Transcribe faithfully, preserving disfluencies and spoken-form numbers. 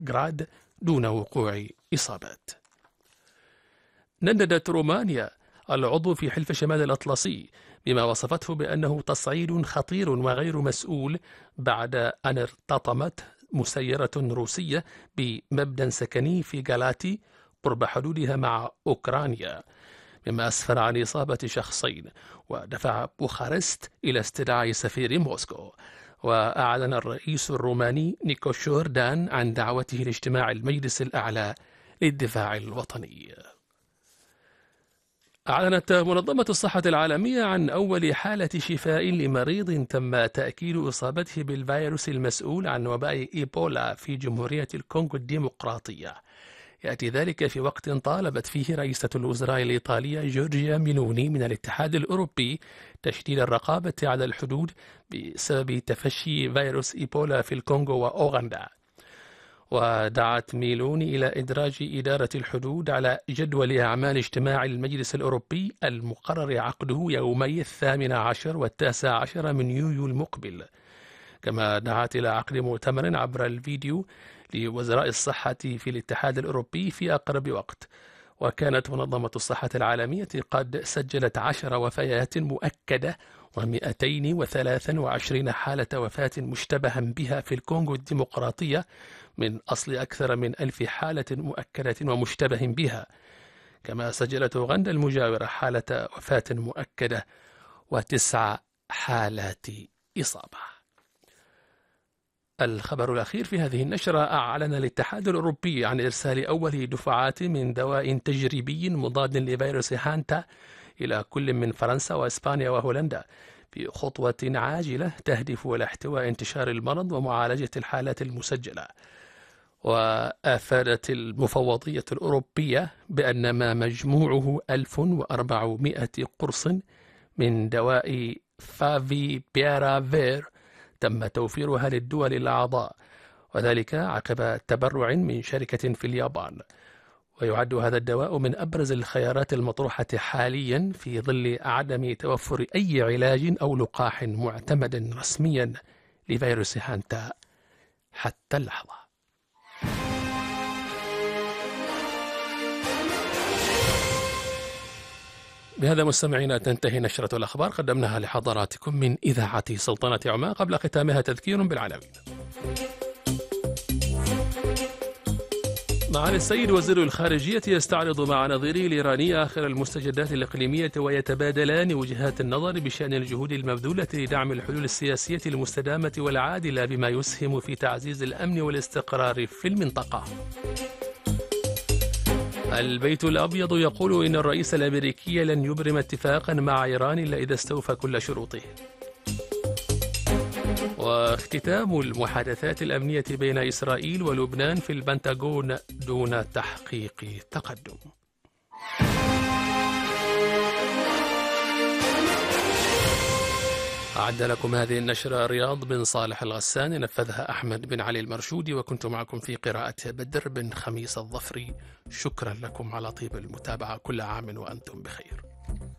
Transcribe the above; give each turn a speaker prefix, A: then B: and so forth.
A: غراد دون وقوع إصابات. نددت رومانيا العضو في حلف شمال الأطلسي بما وصفته بأنه تصعيد خطير وغير مسؤول بعد أن ارتطمت مسيرة روسية بمبنى سكني في غالاتي قرب حدودها مع أوكرانيا، مما أسفر عن إصابة شخصين ودفع بوخارست إلى استدعاء سفير موسكو. وأعلن الرئيس الروماني نيكو شوردان عن دعوته لاجتماع المجلس الأعلى للدفاع الوطني. أعلنت منظمة الصحة العالمية عن أول حالة شفاء لمريض تم تأكيد إصابته بالفيروس المسؤول عن وباء إيبولا في جمهورية الكونغو الديمقراطية. يأتي ذلك في وقت طالبت فيه رئيسة الوزراء الإيطالية جورجيا ميلوني من الاتحاد الأوروبي تشديد الرقابة على الحدود بسبب تفشي فيروس إيبولا في الكونغو وأوغندا. ودعت ميلوني إلى إدراج إدارة الحدود على جدول أعمال اجتماع المجلس الأوروبي المقرر عقده يومي الثامن عشر والتاسع عشر من يوليو المقبل. كما دعت إلى عقد مؤتمر عبر الفيديو لوزراء الصحة في الاتحاد الأوروبي في أقرب وقت. وكانت منظمة الصحة العالمية قد سجلت عشر وفيات مؤكدة ومئتين وثلاث وعشرين حالة وفاة مشتبها بها في الكونغو الديمقراطية من أصل أكثر من ألف حالة مؤكدة ومشتبه بها. كما سجلت أوغندا المجاورة حالة وفاة مؤكدة وتسع حالات إصابة. الخبر الأخير في هذه النشرة: أعلن الاتحاد الأوروبي عن إرسال أول دفعات من دواء تجريبي مضاد لفيروس هانتا إلى كل من فرنسا وإسبانيا وهولندا في خطوة عاجلة تهدف إلى احتواء انتشار المرض ومعالجة الحالات المسجلة. وأفادت المفوضية الأوروبية بأن ما مجموعه ألف وأربعمائة قرص من دواء فافي بيرافير تم توفيرها للدول الأعضاء، وذلك عقب تبرع من شركة في اليابان. ويعد هذا الدواء من أبرز الخيارات المطروحة حاليا في ظل عدم توفر أي علاج أو لقاح معتمد رسميا لفيروس هانتا حتى اللحظة. بهذا مستمعينا تنتهي نشرة الأخبار قدمناها لحضراتكم من إذاعة سلطنة عمان. قبل ختامها تذكير بالعناوين. معالي السيد وزير الخارجية يستعرض مع نظيره الإيراني آخر المستجدات الإقليمية ويتبادلان وجهات النظر بشأن الجهود المبذولة لدعم الحلول السياسية المستدامة والعادلة بما يسهم في تعزيز الأمن والاستقرار في المنطقة. البيت الأبيض يقول إن الرئيس الأمريكي لن يبرم اتفاقا مع إيران إلا إذا استوفى كل شروطه. واختتام المحادثات الأمنية بين إسرائيل ولبنان في البنتاغون دون تحقيق تقدم. أعد لكم هذه النشرة رياض بن صالح الغسان، نفذها أحمد بن علي المرشودي، وكنت معكم في قراءة بدر بن خميس الظفري. شكرا لكم على طيب المتابعة، كل عام وأنتم بخير.